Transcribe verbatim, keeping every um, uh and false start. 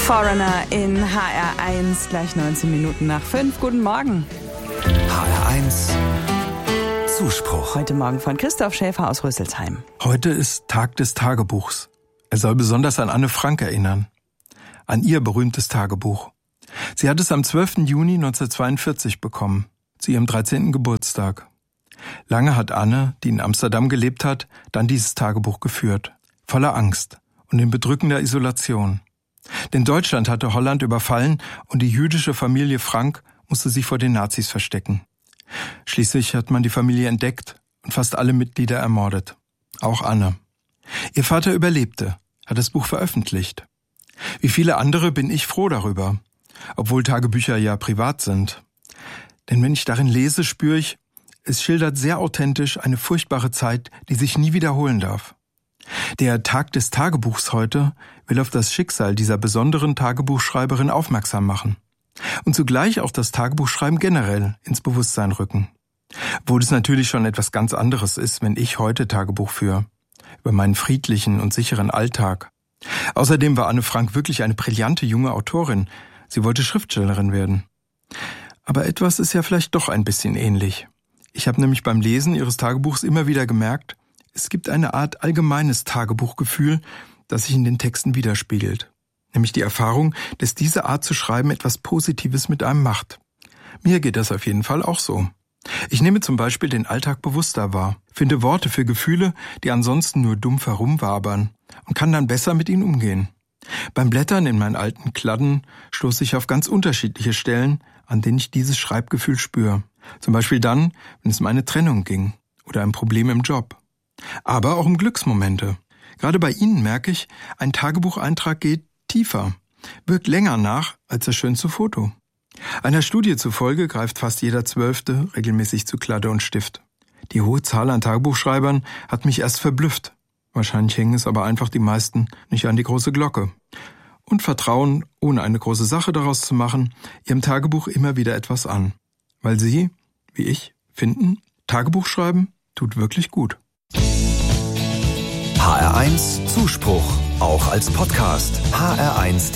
Foreigner in H R eins, gleich neunzehn Minuten nach fünf. Guten Morgen. H R eins Zuspruch. Heute Morgen von Christoph Schäfer aus Rüsselsheim. Heute ist Tag des Tagebuchs. Er soll besonders an Anne Frank erinnern. An ihr berühmtes Tagebuch. Sie hat es am zwölften Juni neunzehnhundertzweiundvierzig bekommen, zu ihrem dreizehnten Geburtstag. Lange hat Anne, die in Amsterdam gelebt hat, dann dieses Tagebuch geführt. Voller Angst und in bedrückender Isolation. Denn Deutschland hatte Holland überfallen und die jüdische Familie Frank musste sich vor den Nazis verstecken. Schließlich hat man die Familie entdeckt und fast alle Mitglieder ermordet. Auch Anne. Ihr Vater überlebte, hat das Buch veröffentlicht. Wie viele andere bin ich froh darüber, obwohl Tagebücher ja privat sind. Denn wenn ich darin lese, spüre ich, es schildert sehr authentisch eine furchtbare Zeit, die sich nie wiederholen darf. Der Tag des Tagebuchs heute will auf das Schicksal dieser besonderen Tagebuchschreiberin aufmerksam machen und zugleich auch das Tagebuchschreiben generell ins Bewusstsein rücken. Obwohl es natürlich schon etwas ganz anderes ist, wenn ich heute Tagebuch führe, über meinen friedlichen und sicheren Alltag. Außerdem war Anne Frank wirklich eine brillante junge Autorin. Sie wollte Schriftstellerin werden. Aber etwas ist ja vielleicht doch ein bisschen ähnlich. Ich habe nämlich beim Lesen ihres Tagebuchs immer wieder gemerkt, es gibt eine Art allgemeines Tagebuchgefühl, das sich in den Texten widerspiegelt. Nämlich die Erfahrung, dass diese Art zu schreiben etwas Positives mit einem macht. Mir geht das auf jeden Fall auch so. Ich nehme zum Beispiel den Alltag bewusster wahr, finde Worte für Gefühle, die ansonsten nur dumpf herumwabern und kann dann besser mit ihnen umgehen. Beim Blättern in meinen alten Kladden stoße ich auf ganz unterschiedliche Stellen, an denen ich dieses Schreibgefühl spüre. Zum Beispiel dann, wenn es um eine Trennung ging oder ein Problem im Job. Aber auch um Glücksmomente. Gerade bei Ihnen merke ich, ein Tagebucheintrag geht tiefer, wirkt länger nach als das schönste Foto. Einer Studie zufolge greift fast jeder Zwölfte regelmäßig zu Kladde und Stift. Die hohe Zahl an Tagebuchschreibern hat mich erst verblüfft. Wahrscheinlich hängen es aber einfach die meisten nicht an die große Glocke. Und vertrauen, ohne eine große Sache daraus zu machen, ihrem Tagebuch immer wieder etwas an. Weil sie, wie ich, finden, Tagebuchschreiben tut wirklich gut. H R eins Zuspruch, auch als Podcast. H R eins